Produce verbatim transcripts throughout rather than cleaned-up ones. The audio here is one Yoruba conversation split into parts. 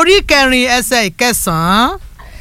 orí kẹrin ẹsẹ̀ ìkẹsàn-án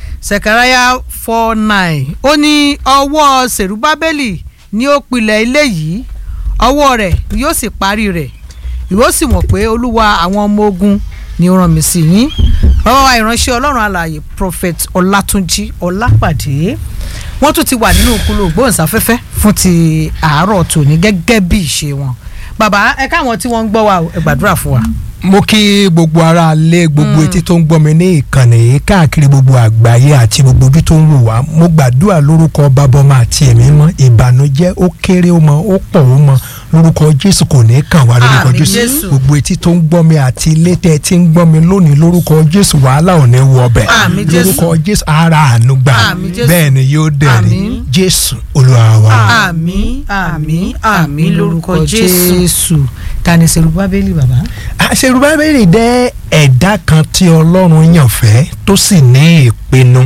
Sekaraya four nine ó ní ọwọ́ Serubábélì ni ó pilẹ̀ ilé yìí, ọwọ́ rẹ̀ ni yóò sì parí rẹ̀. Ìwọ sì mọ̀ pé Olúwa àwọn ọmọ ogun ni ó rán mi sí yín. Bàbá wa ìránṣẹ́ Ọlọ́run alààyè Prophet Ọlátúnjí Ọlápàdé wọ́n tún ti wà nínú ìkúlù ògbóǹsáfẹ́fẹ́ fún ti àárọ̀ tòní gẹ́gẹ́ bí ìṣe wọn. Bàbá ẹ káwọn tí wọ́n ń gbọ́ wa ẹ gbàdúrà fún wa. Mo kí gbogbo ara lé gbogbo etí tó ń gbọ́ mi ní ìkànnì yìí káàkiri gbogbo àgbáyé àti gbogbo ojú tó ń wò wá. Mo gbàdúrà lórúkọ Bàbá Ọmọ àti Ẹ̀mí Mímọ́, ìbànújẹ́ ó kéré ó mọ ó pọ̀ ó mọ lórúkọ Jésù kò ní kàn wá lórúkọ Jésù. Gbogbo etí tó ń gbọ́ mi àti ilé tẹ́ tí ń gbọ́ mi lónìí lórúkọ Jésù wàhálà ò ní wọ ọbẹ̀. Lórúkọ Jésù ara àánú gbà bẹ́ẹ̀ ni yóò dẹ̀rí Jésù Olúwa wa. Àmín àmín àmín lórúkọ Jésù. Ta ni Serubábélì bàbá? Serubábélì jẹ́ ẹ̀dá kan tí Ọlọ́run yàn fẹ́ tó sì ní ìpinnu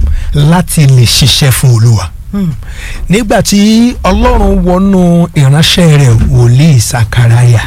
láti lè ṣiṣẹ́ fún Olúwa. Hmm. Nígbà tí Ọlọ́run wọnú ìránṣẹ́ rẹ̀ wòlíì Sakaraya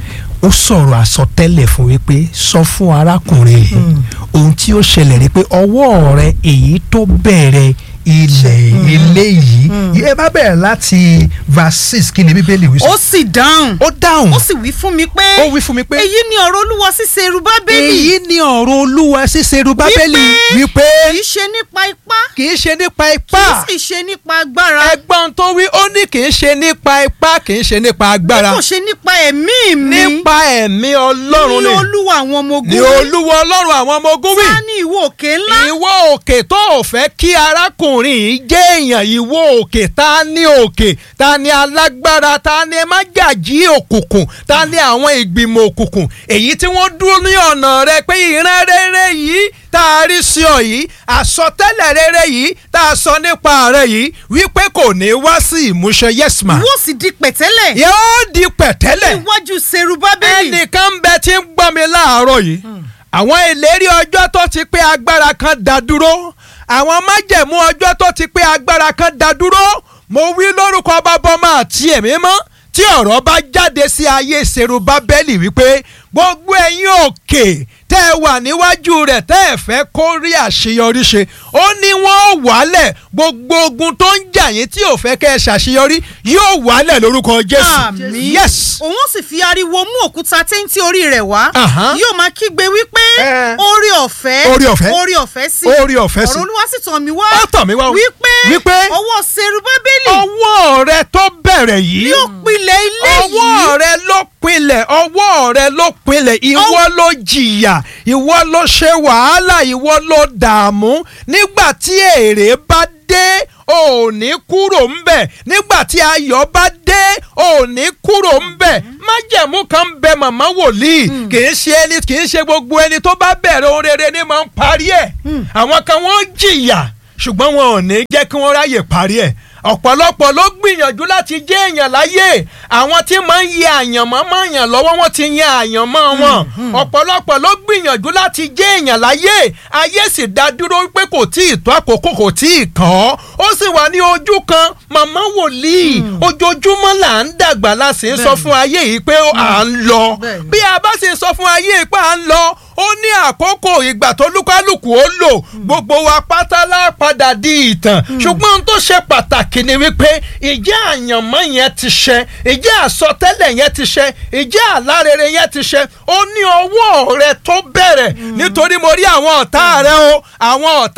ó sọ̀rọ̀ àsọtẹ́lẹ̀ fún wípé sọ fún arákùnrin yìí ohun tí ó ṣẹlẹ̀ rí pé ọwọ́ rẹ̀ èyí tó bẹ̀rẹ̀ ilẹ̀ ilé yìí ẹ bá bẹ̀rẹ̀ láti verse six kí ni Bíbélì wí sọ. Ó sì dáhùn ó dáhùn ó sì wí fún mi pé ó wí fún mi pé èyí ni ọ̀rọ̀ Olúwa sí Serubábélì. èyí ni ọ̀rọ̀ Olúwa sí Serubábélì wípé kì í ṣe nípa ipá kì í ṣe nípa ipá kì í ṣe nípa agbára. ẹgbọ́n tó wí ó ní kì í ṣe nípa ipá kì í ṣe nípa agbára. kò ṣe nípa ẹ̀mí mi. nípa ẹ̀mí Ọlọ́run ni ní Olúwa àwọn ọmọ ogun ní Olúwa Ọlọ́run àwọn ọmọ ogun wí. ta ni ìwọ òkè ńlá. ìwọ òkè tó ò fẹ́ kí arákùnrin yìí jẹ́ èèyàn ìwọ òkè ta ni òkè ta ni alágbára ta ni májàjí òkùnkùn ta ni àwọn ìgbìmọ̀ òkùnkùn èyí tí wọ́n dúró ní ọ̀nà rẹ pé ìran rere yìí tá a rí sí ọ yìí àsọtẹ́lẹ̀ rere yìí tá a sọ nípa rẹ yìí wípé kò ní wá sí ìmúṣẹ yes ma. yóò sì di pẹ̀tẹ́lẹ̀. yóò di pẹ̀tẹ́lẹ̀. níwájú Serubábélì. ẹnìkan bẹ tí ń gbọ́ mi láàárọ̀ yìí àwọn ìlérí ọjọ́ tó ti pé agbára kan dá dúró àwọn májẹ̀mú ọjọ́ tó ti pé agbára kan dá dúró mo wí lórúkọ Bàbá Ọmọ àti Ẹ̀mí Mímọ́ tí ọ̀rọ̀ bá jáde sí ayé Serubábélì wípé gbogbo ẹ̀yin òkè tẹ́ ẹ wà níwájú rẹ̀ tẹ́ ẹ fẹ́ kó rí àṣeyọrí ṣe ó ní wọ́n wálẹ̀ gbogbo ogun tó ń jà yín tí ò fẹ́ kẹ́ ẹ ṣàṣeyọrí yóò wálẹ̀ lórúkọ Jésù. Àmín. Yes. òun sì fi ariwo mú òkúta téńté orí rẹ̀ wá Aha. yóò máa kígbe wípé Eh. orí ọ̀fẹ́ Orí ọ̀fẹ́. orí ọ̀fẹ́ sí Orí ọ̀fẹ́ sí. ọ̀rọ̀ Olúwa sì tàn mí wá Ó tàn mí wá o. wípé Wípé ọwọ́ Serubábélì ọwọ́ rẹ tó bẹ̀rẹ̀ yìí yóò pilẹ̀ ilé yìí. ọwọ́ rẹ ló pinlẹ̀ ọwọ́ rẹ ló pinlẹ̀ ìwọ ló jìyà ìwọ ló ṣe wàhálà ìwọ ló dààmú nígbà tí èrè bá dé ò ní kúrò ńbẹ̀ nígbà tí ayọ̀ bá dé ò ní kúrò ńbẹ̀ májẹ̀mú kan ń bẹ màmá wòlíì kì í ṣe ẹni kì í ṣe gbogbo ẹni tó bá bẹ̀rẹ̀ ohun rere ni máa ń parí ẹ̀ àwọn kan wọ́n jìyà ṣùgbọ́n wọn ò ní jẹ́ kí wọ́n ráyè parí ẹ̀ ọ̀pọ̀lọpọ̀ ló gbìyànjú láti jẹ́ èèyàn láyé àwọn tí máa ń yẹ àyànmọ́ máa yàn lọ́wọ́ wọn ti yan àyànmọ́ wọn ọ̀pọ̀lọpọ̀ ló gbìyànjú láti jẹ́ èèyàn láyé ayé sì dá dúró pé kò tí ì tó àkókò kò tí ì kàn ọ́ ó sì wà ní ojú kan màmá wòlíì ojoojúmọ́ là ń dàgbà la sì ń sọ fún ayé yìí pé à ń lọ bí a bá sì ń sọ fún ayé yìí pé à ń lọ ó ní àkókò ìgbà tó lúkálùkù ó lò gbogbo wa pátá lá padà di ìtàn ṣùgbọ́n ohun tó ṣe pàtàkì ni wípé ìjẹ́ àyànmọ́ yẹn ti ṣẹ ìjẹ́ àsọtẹ́lẹ̀ yẹn ti ṣẹ ìjẹ́ àlárere yẹn ti ṣẹ ó ní ọwọ́ rẹ tó bẹ̀rẹ̀ nítorí mo rí àwọn ọ̀tá rẹ o àwọn ọ̀tá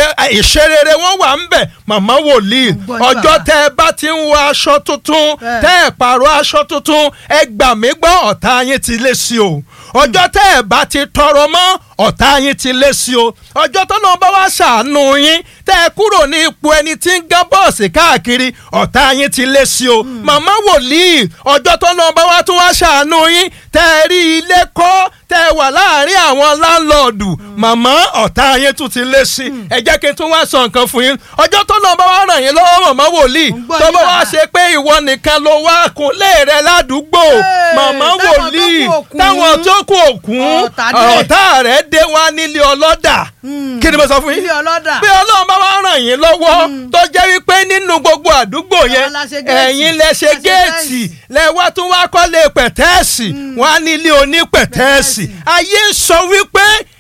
ìṣerere wọn wà ń bẹ̀ màmá wòlíì ọjọ́ tẹ́ ẹ bá ti ń wọ aṣọ tuntun tẹ́ ẹ pààrọ̀ aṣọ tuntun ẹ gbà mí gbọ́ ọ̀tá yín ti lé sí o ọjọ́ tẹ́ ẹ bá ti tọrọ mọ́ ọ̀tá yín ti lé sí o ọjọ́ tó náà bá wá ṣàánú yín tẹ́ ẹ kúrò ní ipò ẹni tí ń gán bọ́ọ̀sì káàkiri ọ̀tá yín ti lé sí o màmá wòlíì ọjọ́ tó náà bá wá tún wá ṣàánú yín tẹ́ ẹ rí ilé kọ́ tẹ́ ẹ wà láàrin àwọn láńlọ́ọ̀dù màmá ọ̀tá yín tún ti lé sí ẹ jẹ́ kí n tún wá sọ nǹkan fún yín ọjọ́ tó náà bá wá ràn yín lọ́wọ́ màmá wòlíì tó bá wá ṣe pé ìwọ nìkan ló wá kúnlé rẹ ládùúgbò màmá wòlíì táwọn tó kú òkun ọ̀tá rẹ̀ dé wá nílé ọlọ́dà kí ni mo sọ fún yín bí ọlọ́run bá wá ràn yín lọ́wọ́ tó jẹ́ wípé nínú gbogbo àdúgbò yẹn ẹ̀yin lẹ ṣe géètì lẹ wá tún wá kọ́lé pẹ̀tẹ́ẹ̀sì wá nílé onípẹ̀tẹ́ẹ̀sì ayé sọ wípé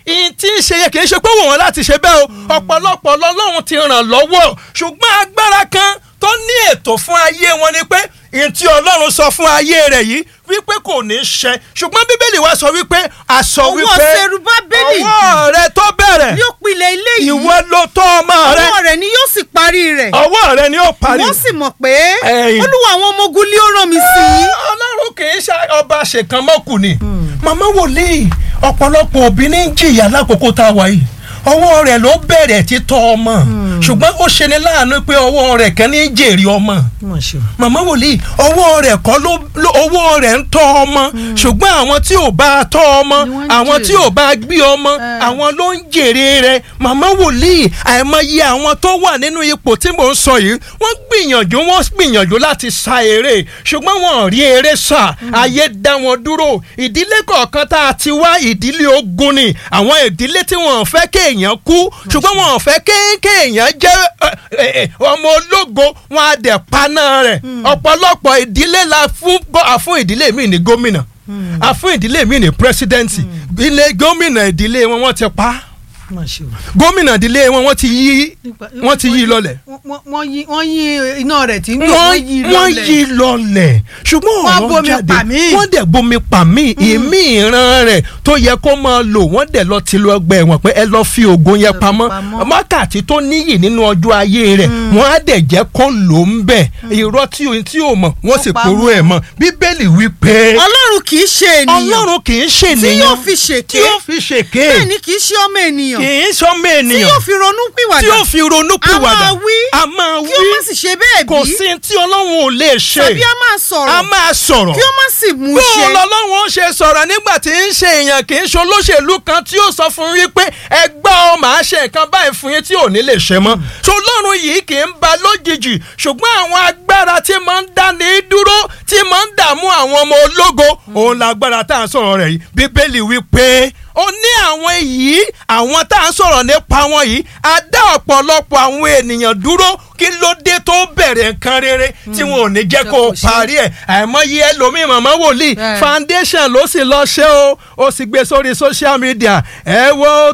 ìyìn tí ń ṣe yẹ kì í ṣe pé wọ́n láti ṣe bẹ́ẹ̀ o ọ̀pọ̀lọpọ̀ lọ́lọ́run ti ràn lọ́wọ́ ṣùgbọ́n agbára kan tó ní ètò fún ayé wọn ni pé ìyìn tí Ọlọ́run sọ fún ayé rẹ̀ yìí wípé kò ní ṣẹ ṣùgbọ́n Bíbélì wa sọ wípé àsọ wípé ọwọ́ Serubábélì ọwọ́ rẹ̀ tó bẹ̀rẹ̀ yóò pilẹ̀ ilé yìí ìwọ ló tọ́ ọmọ rẹ̀ ọwọ́ rẹ̀ ni yóò sì parí rẹ̀ ọwọ́ rẹ̀ ni yóò parí wọ́n sì mọ̀ pé Ẹ̀yin. Olúwa àwọn ọmọ ogun lé ó rán mi sí i. Ọlọ́run kì í ṣe ọba ṣèkan mọ́kù ni màmá wòlíì ọ̀pọ̀lọpọ̀ òbí ní jìyà lákòókò tá a wà yìí ọwọ́ rẹ̀ ló bẹ̀rẹ̀ títọ́ ọmọ ṣùgbọ́n ó ṣe ni láàánú pé ọwọ́ rẹ̀ kan ní jèrè ọmọ màmá wòlíì ọwọ́ rẹ̀ kọ́ ló ọwọ́ rẹ̀ ń tọ́ ọmọ ṣùgbọ́n àwọn tí ò bá tọ́ ọmọ àwọn tí ò bá gbé ọmọ àwọn ló ń jèrè rẹ̀ màmá wòlíì àìmọye àwọn tó wà nínú ipò tí mò ń sọ yìí wọ́n gbìyànjú wọ́n gbìyànjú láti sa eré ṣùgbọ́n wọn ò rí eré sà ayé dá wọn dúró ìdílé kọ̀ọ̀kan tá a ti wá ìdílé ogun ni àwọn ìdílé tí wọn ò fẹ́ kéè èèyàn kú ṣùgbọ́n wọn ò fẹ́ kéèyàn jẹ́ ọmọ ológo wọn á dẹ̀ paná rẹ̀ ọ̀pọ̀lọpọ̀ ìdílé la fún àfún ìdílé mi ní gómìnà àfún ìdílé mi ní pírẹsidẹ́ǹtì ilé gómìnà ìdílé wọn wọ́n ti pa gómìnà ìdílé wọn wọ́n ti yí wọ́n ti yí lọ́lẹ̀. wọ́n yí iná rẹ̀ tí ń gbé wọ́n yí lọ́lẹ̀. wọ́n yí lọ́lẹ̀ ṣùgbọ́n ọ̀rọ̀ jáde wọ́n dẹ̀ bomi pa mí ìmí ìran rẹ̀ tó yẹ kó máa lò wọ́n dẹ̀ lọ ti lọ gbẹ wọn pé ẹ lọ fi oògùn yẹn pamọ́ wákàtí tó níyì nínú ọjọ́ ayé rẹ̀ wọ́n á dẹ̀ jẹ́ kó lò ń bẹ̀ irọ́ tí ò mọ̀ wọ́n sì porú ẹ̀ mọ́ Bíbélì wí pé. Ọlọ́run kì í ṣe ènìyàn Ọlọ́run kì í ṣe ènìyàn tí yóò fi ṣèké tí yóò fi ṣèké bẹ́ẹ̀ ni kì í ṣe ọmọ ènìyàn kì í sọmọ ènìyàn tí yóò fi ronú pìwàdà tí yóò fi ronú pìwàdà a máa wí a máa wí kí ó má sì ṣe bẹ́ẹ̀ bí kò sí tí Ọlọ́run ò lè ṣe tàbí a máa sọ̀rọ̀ a máa sọ̀rọ̀ kí ó má sì mú ṣe. bóun lọ́lọ́run ó ṣe sọ̀rọ̀ nígbà tí ń ṣe èèyàn kì í ṣe olóṣèlú kan tí ó sọ fún yín pé ẹgbẹ́ ọ máa ṣe nǹkan báyìí fún yín tí ò ní lè ṣe mọ́ so Ọlọ́run yìí kì í ba lójijì ṣùgbọ́n àwọn agbára tí máa ń dáni dúró tí máa ń dààmú àwọn ọmọ ológo òun lágbára tá à ń sọ̀rọ̀ rẹ̀ yìí Bíbélì wí pé ó ní àwọn yìí àwọn tá à ń sọ̀rọ̀ nípa wọn yìí á dá ọ̀pọ̀lọpọ̀ àwọn ènìyàn dúró kí ló dé tó bẹ̀rẹ̀ nǹkan rere tí wọn ò ní jẹ́ kó o parí ẹ̀ àìmọye ẹlòmíì màmá wòlíì foundation ló sì lọ ṣe o ó sì gbé sórí social media ẹ wo